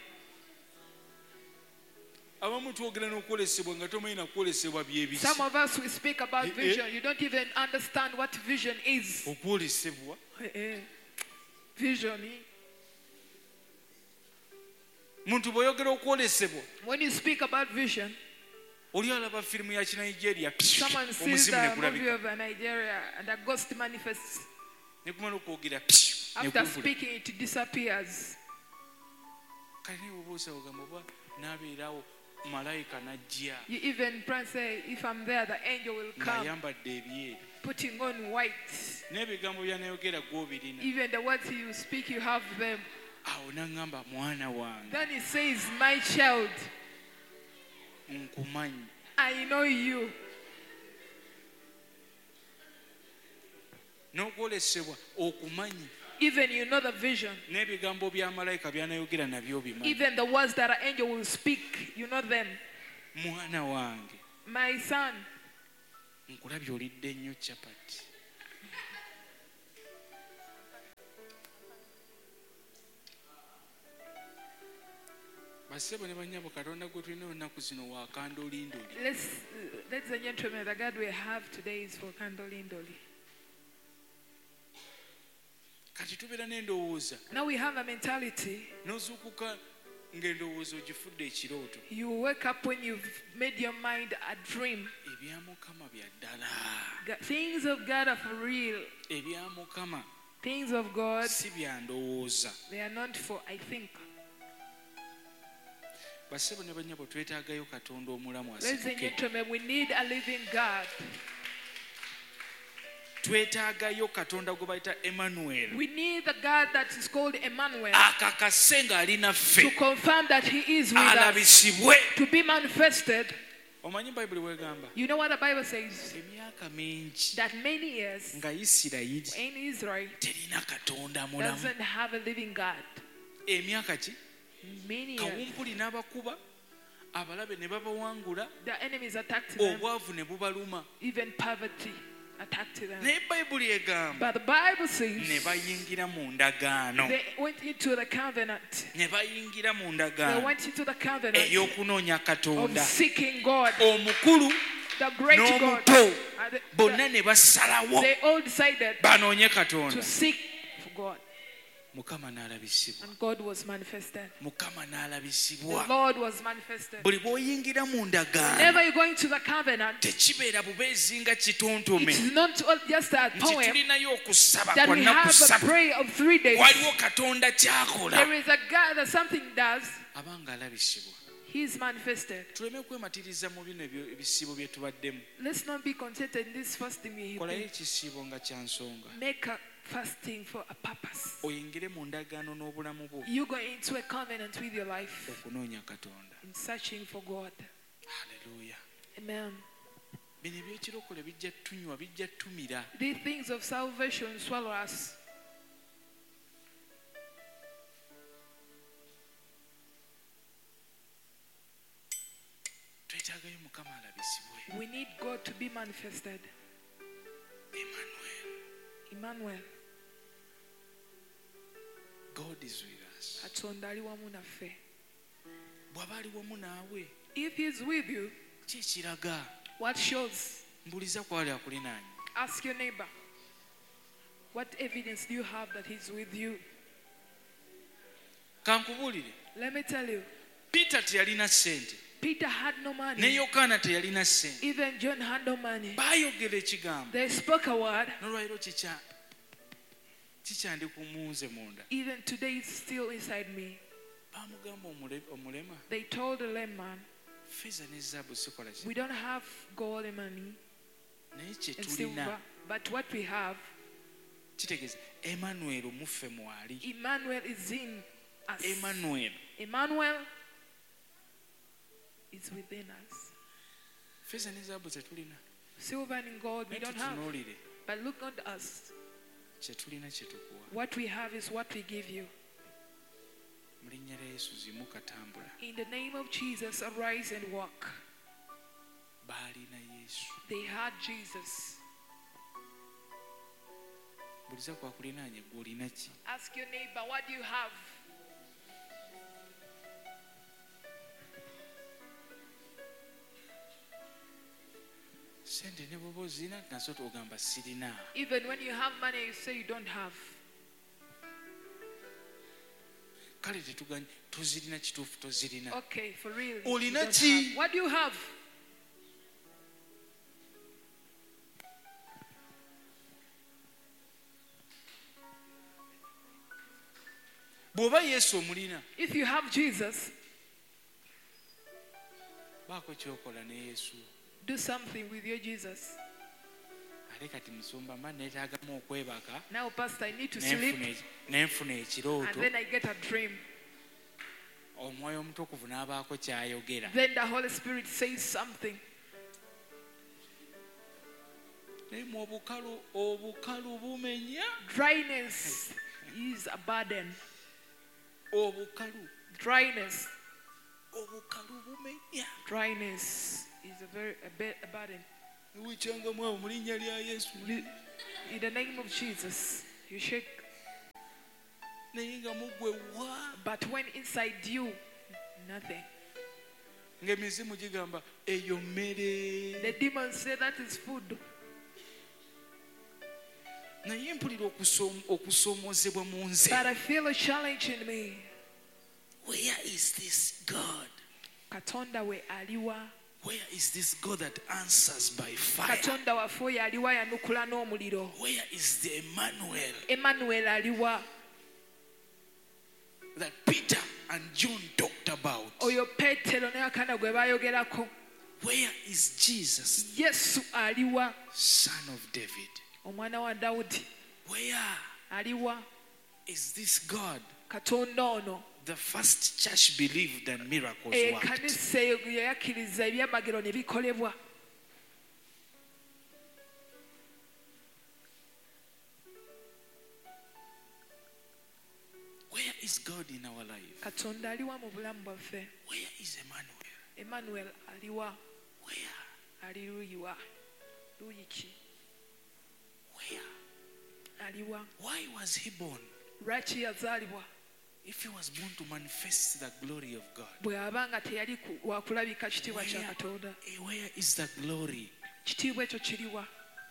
Abamu twogera n'okwolesebwa nga tomanyi na kwolesebwa byebiki. Some of us, we speak about vision. You don't even understand what vision is. Okwolesebwa. Vision. Muntu bw'oyogera okwolesebwa. When you speak about vision, Oli alaba firimu ya Kinigeria. someone sees the movie of Nigeria and a ghost manifests. Ne kumala okwogera. After speaking, it disappears. Kale ne bw'obuusa ogamba oba n'abeerawo malayika n'ajja. You even pray and say, if I'm there, the angel will come, Ng'ayambadde ebyeru. putting on white. N'ebigambo by'anayogera gw'obirina. Even the words you speak, you have them. Awo n'aŋŋamba mwana wange. Then he says, my child, Nkumanyi. I know you. N'okwolesebwa okumanyi. Even you know the vision. N'ebigambo bya malayika by'anayogera nabyo obimanyi. Even the words that an angel will speak, you know them. Mwana wange. My son, Nkulabye olidde nnyo capati. Basebo ne bannyabo Katonda gwe tulina olunaku zino wa kandolindoli. ladies and gentlemen, the God we have today is for Kandolindoli. Kati tubeera n'endowooza. Now we have a mentality. N'ozuukuka ng'endowooza ogifudde ekirooto. You wake up when you've made your mind a dream. Ebya Mukama bya ddala. Things of God are for real. Ebya Mukama Things of God, si bya ndowooza. they are not for I think. Basebo ne bannyabo twetaagayo Katonda omulamu Ladies and asituke. gentlemen, we need a living God. Twetaagayo Katonda gwe bayita Emmanuel. We need the God that is called Emmanuel Akakase ng'ali to naffe. confirm that he is with us, Alabisibwe. to be manifested. Omanyi Bayibuli bw'egamba? You know what the Bible says? Emyaka mingi That many years nga Isirayiri in Israel terina Katonda mulamu. doesn't have a living God. Emyaka ki? Many years. Kawumpuli n'abakuba, abalabe ne babawangula, The enemies attacked them. obwavu ne bubaluma. Even poverty attacked them. Naye Bayibuli egamba But the Bible ne says bayingira mu ndagaano. they went into the covenant. Ne bayingira mu They ndagaano went into the covenant ey'okunoonya of Katonda. seeking God, Omukulu the great God. n'omuto And bonna ne basalawo they all decided banoonye to Katonda. seek for God. Mukama n'alabisibwa. And God was manifested. Mukama The n'alabisibwa. Lord was manifested. Buli bw'oyingira mu ndagaano Whenever you go into the covenant, tekibeera bubeezi nga kitontome it's not just a nti poem tulinayo okusaba that kwa we nnaku have a ssatu. prayer of 3 days. Waliwo Katonda ky'akola There is a God that something does. abanga alabisibwa. He is manifested. Tuleme kwematiriza mu bino ebisiibo bye tubaddemu. Let's not be contented in this fasting. Kolayo ekisiibo nga kya nsonga. Make a fasting for a purpose. Oyingire mu ndagaano n'obulamu bwo You go into a covenant with your life okunoonya Katonda. in searching for God. Haleluya. Amen. Bino ebyekirokole bijja tunywa, bijja tumira. The things of salvation swallow us. Twetaagayo Mukama alabisibwe. We need God to be manifested. Emmanuel. Emmanuel. God is with us. Katonda ali wamu naffe. Bw'aba ali wamu naawe If he is with you, ki ekiraga? what shows? Mbuliza kwali akulinaanye. Ask your neighbor. What evidence do you have that he's with you? Kankubuulire. Let me tell you. Peter teyalina ssente. Peter had no money. Ne Yokaana teyalina ssente. Even John had no money. Baayogera ekigambo. They spoke a word. N'olwaliro kikyandi kumuunze munda. Even today it's still inside me. Baamugamba omulema. They told the lame man, Ffeeza ne zaabu sikola ki? we don't have gold and money Naye kye and tulina silver, But what we have, kitegeeza Emmanuel muffe mwali. Emmanuel is in us. Emmanuel Emmanuel is within us. ffeeza ne zaabu zetulina Silver and gold we naye don't have. tutunuulire But look at us. kye tulina kye tukuwa. What we have is what we give you. Mu linnya lya Yesu zimuka tambula. In the name of Jesus, arise and walk. Baalina Yesu. They had Jesus. Buliza kwakulinaanye gwe olina ki? Ask your neighbor, what do you have? Sente ne bw'oba ozirina nazo ogamba sirina. Even when you have money, you say you don't have. Kale tetuganye tozirina kituufu tozirina. Okay, for real. you Olina don't ki? have. What do you have? Bw'oba Yesu omulina If you have Jesus, baako kyokola ne Yesu. do something with your Jesus. Ale kati musumba mba neetaagamu okwebaka Now, Pastor, I need to sleep, nenfuna ekirooto and then I get a dream. omwoyo omutukuvu n'abaako ky'ayogera. Then the Holy Spirit says something. naye mu obukalu bumenya. Dryness is a burden. Obukalu bumenya. Dryness is a burden. Wicyangamu awo mu linnya lya Yesu. In the name of Jesus, you shake. naye nga mugwe wa. But when inside you, nothing. ng'emizimu gigamba eyo mmere. The demons say that is food. naye mpulira okusoomoozebwa mu nze. But I feel a challenge in me. Where is this God? Katonda we aliwa. Where is this God that answers by fire? Katonda waffe oyo aliwa yanukula n'omuliro. Where is the Emmanuel Emmanuel aliwa. that Peter and John talked about? Oyo Petero ne Yohana gwe baayogerako. Where is Jesus, Yesu aliwa. son of David? Omwana wa Dawudi Where aliwa. is this God? Katonda ono. The first church believed and miracles worked. Ekkanisa eyo gye yakkiriza ebyamagero ne bikolebwa. Where is God in our life? Katonda aliwa mu bulamu bwaffe. Where is Emmanuel? Emmanuel aliwa. Where? Ali luyiwa. Luyi ki? Where? Aliwa. Why was he born? Lwaki yazaalibwa? If he was born to manifest the glory of God, Bw'aba nga teyali wakulabika kitiibwa kya Katonda. where is the glory? Kitiibwa ekyo kiriwa?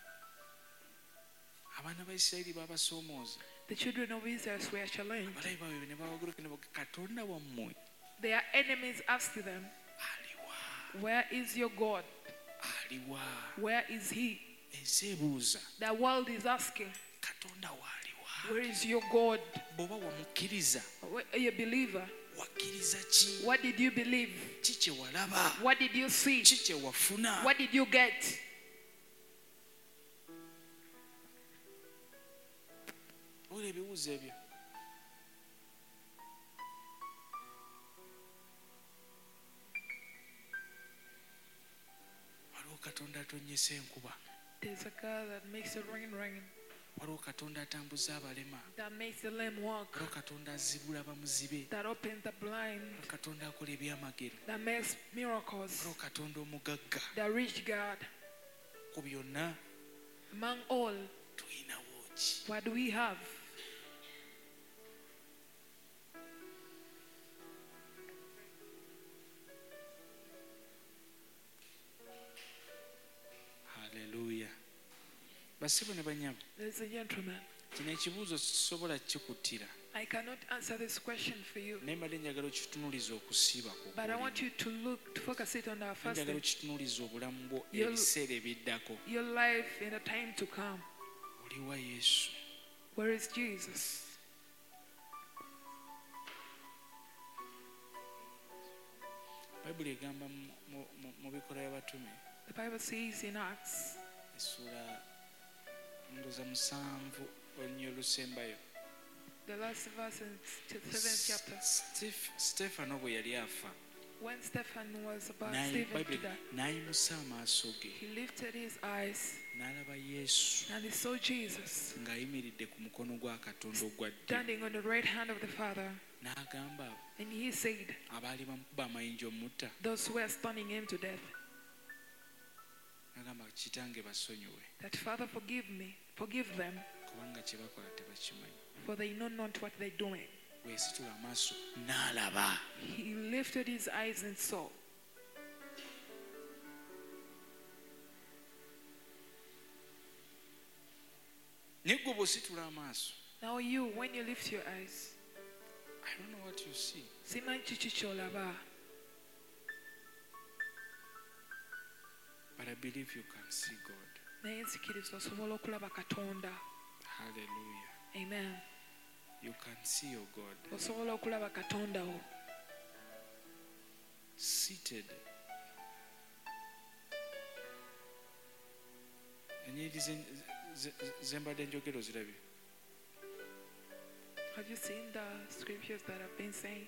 Abaana ba Isirayiri babasoomooza. The children of Israel were challenged. Abalabi baabwe ne babaguruka ne baga Katonda wammwe Their enemies asked them, aliwa? where is your God? Aliwa? Where is he? Ensi ebuuza The world is asking, Katonda waaliwa? where is your God? Bw'oba wamukkiriza Are you a believer? wakkiriza ki? What did you believe? Ki kye walaba? What did you see? Ki kye wafuna? What did you get? Wulira ebibuuzo ebyo. Waliwo Katonda atonnyesa enkuba. There's a God that makes the rain rain, Waliwo Katonda atambuza abalema. that makes the lame walk, Waliwo Katonda azibula bamuzibe. that opens the blind, Waliwo Katonda akola ebyamagero. that makes miracles, Waliwo Katonda omugagga. the rich God. Ku byonna Among all, tulinawo ki? what do we have? Haleluya. Basibo ne banyabo. There's a gentleman. Kino ekibuuzo sisobola kikuttira. I cannot answer this question for you, Naye mbadde njagala okitunuuliza okusiiba ku but I want you to look, to focus it on our njagala fasting, okitunuuliza obulamu bwo You'll- ebiseera ebiddako. your life in the time to come. Oliwa Yesu. Where is Jesus? Bayibuli egamba mu bikola by'abatume The Bible says in Acts essula ndoza 7 olunnyo olusembayo. The last verse in the 7th chapter. Stefano bwe yali afa When Stephen was about Stephen to die, n'ayimusa amaaso ge he lifted his eyes n'alaba Yesu and he saw Jesus ng'ayimiridde ku mukono gwa Katonda ogwa ddyo. standing on the right hand of the Father. N'agamba And he said, abaali bamukuba amayinja omutta, those who were stoning him to death, n'agamba Kitange basonyiwe that Father, forgive them, kubanga kye bakola tebakimanyi. for they know not what they're doing. Bw'esitula amaaso n'alaba. He lifted his eyes and saw. Ne gwe bw'ositula amaaso, Now you, when you lift your eyes, I don't know what you see. simanyi kiki ky'olaba, But I believe you can see God. naye nzikiriza osobola okulaba Katonda. Hallelujah. Amen. You can see your God Osobola okulaba Katonda wo seated. Ennyiriri ze mbadde njogera ozirabye? Have you seen the scriptures that I've been saying?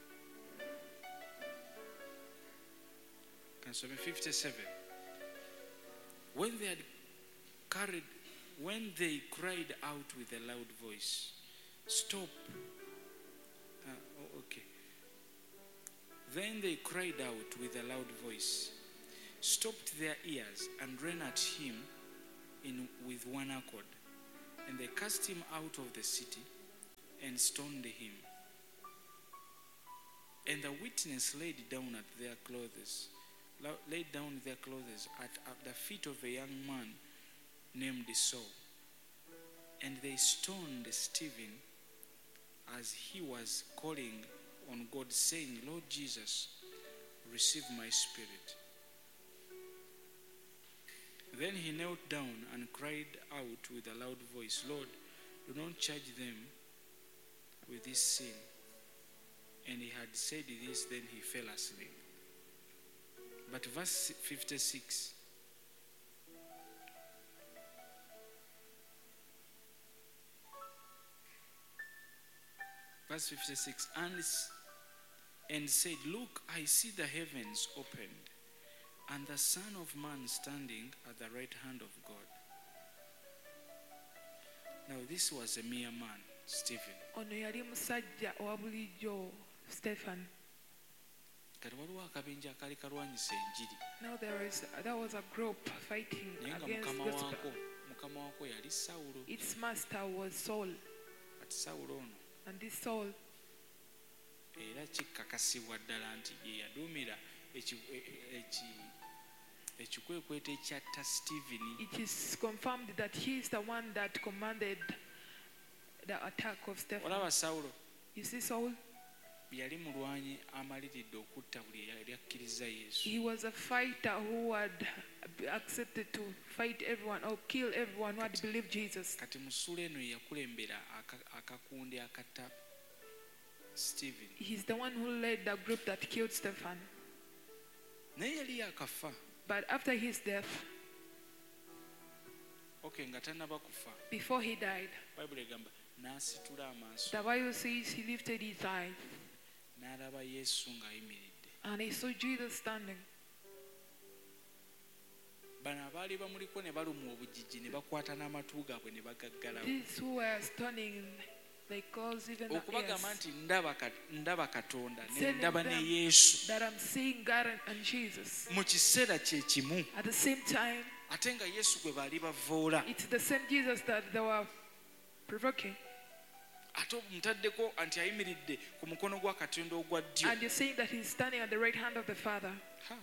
Kansome 57. When they cried out with a loud voice, stop. Okay. Then they cried out with a loud voice, stopped their ears, and ran at him with one accord. And they cast him out of the city and stoned him. And the witness laid down their clothes at the feet of a young man named Saul. And they stoned Stephen as he was calling on God, saying, Lord Jesus, receive my spirit. Then he knelt down and cried out with a loud voice, Lord, do not charge them with this sin. And he had said this, then he fell asleep. But verse 56. Verse 56. And said, look, I see the heavens opened, and the Son of Man standing at the right hand of God. Now this was a mere man, Stephen. Ono yali musajja owa bulijjo Stephen. Kati waliwo akabenje akaali kalwanyisa enjiri. Now there was a group fighting Naye nga against gospel. mukama waako yali Sawulo. Its master was Saul. Kati Sawulo ono And this Saul, era kikkakasibwa ddala nti ye yaduumira ekikwekweto ekyatta Stephen. it is confirmed that he is the one that commanded the attack of Stephen. Olaba Sawulo You see Saul? yali mulwanyi amaliridde okutta buli eyali akkiriza Yesu. He was a fighter who had accepted to fight everyone or kill everyone who had believed Jesus. Kati mu ssula eno yakulembera akakundi akatta Stephen. He's the one who led the group that killed Stephen. Naye yali yakafa. But after his death, nga tannaba kufa, before he died, Bayibuli egamba n'asitula amaaso the Bible says he lifted his eyes n'alaba Yesu ng'ayimiridde. and he saw Jesus standing. Bano abaali bamuliko ne balumwa obujiji ne bakwata n'amatu gaabwe ne bagaggalawo. These who were stunning, they caused even the Okubagamba ears. nti ndaba Katonda ne Telling ndaba ne them Yesu that I'm seeing God and Jesus. mu kiseera kye kimu, At the same time, ate nga Yesu gwe baali bavoola. it's the same Jesus that they were provoking. Ate mutaddeko nti ayimiridde ku mukono gwa Katonda ogwa ddyo. And you're saying that he's standing at the right hand of the Father.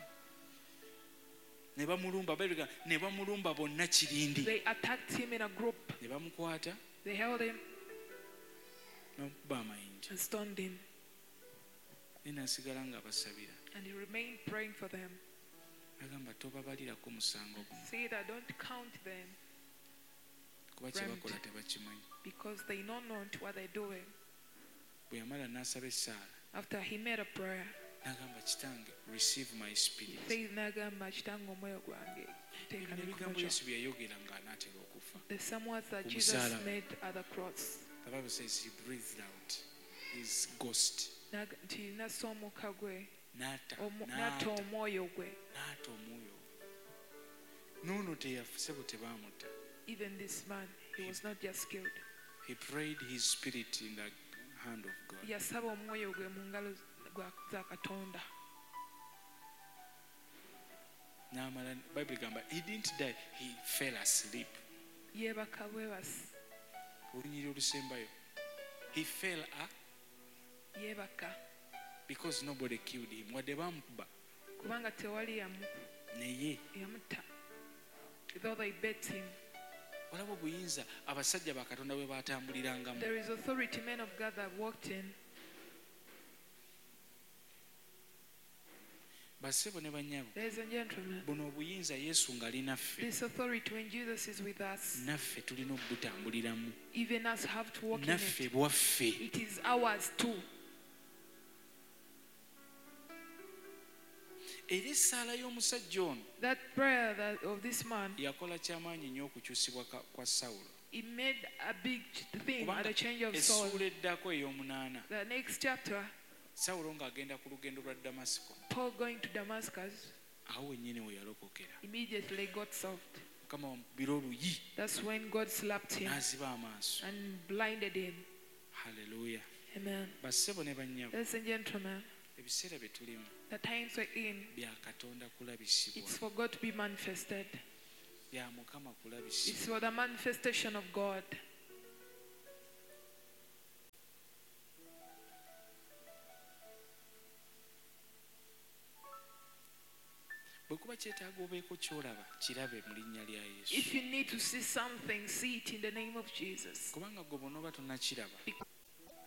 Ne bamulumba, ne bamulumba bonna kirindi. They attacked him in a group. Ne bamukwata They held him n'okuba amayinja. and stoned him. Naye n'asigala nga basabira. And he remained praying for them. Agamba tobabalirako musango guno, Say that don't count them kuba kye bakola tebakimanyi. because they know not what they're doing. Bwe yamala n'asaba essaala After he made a prayer, n'agamba Kitange, receive my spirit. says Nagamba Chitango Moyo Gwange. taken in ebigambo commercial. yesu bye yayogera ng'anaatera okufa. There's some words that Ku Jesus musaalaba. made at the cross. The Bible says he breathed out his ghost. Nti nassa omukka gwe, N'atta omwoyo gwe. omwoyo. N'ono teyafuse tebaamutta. Even this man, he was not just killed. He prayed his spirit in the hand of God. Yasaba omwoyo gwe mu ngalo za Katonda. N'amala Bible egamba he didn't die, he fell asleep. Yeebaka bwebasi. Olunyiri olusembayo. He fell Yeebaka. because nobody killed him. Wadde baamukuba Kubanga tewali naye yamutta. Though they beat him. olaba obuyinza abasajja ba Katonda bwe baatambulirangamu. There is authority men of God that walked in. Bassebo ne bannyabo, Ladies and gentlemen, buno obuyinza Yesu ng'ali naffe, this authority when Jesus is with us, naffe tulina okubutambuliramu. even us have to walk in Naffe it. bwaffe. It is ours too. Era essaala y'omusajja ono That prayer of this man, yakola kyamaanyi nnyo okukyusibwa kwa Sawulo. it made a big thing at Kubanga the change of Saul. essuula eddako ey'omunaana, The next chapter, Sawulo ng'agenda ku lugendo lwa Damasiko, Paul going to Damascus, awo wennyini we yalokokera. immediately got solved. Mukama wamukubira oluyi That's when God slapped him n'aziba amaaso. and blinded him. Haleluya. Amen. Bassebo ne bannyabo, Ladies and gentlemen, ebiseera bye tulimu the times we're in, bya Katonda kulabisibwa, it's for God to be manifested. bya Mukama It's kulabisibwa. for the manifestation of God. Bwe kuba kyetaaga obeeko ky'olaba kirabe mu linnya lya Yesu. If you need to see something, see it in the name of Jesus. Kubanga gwe bw'onooba tonnakiraba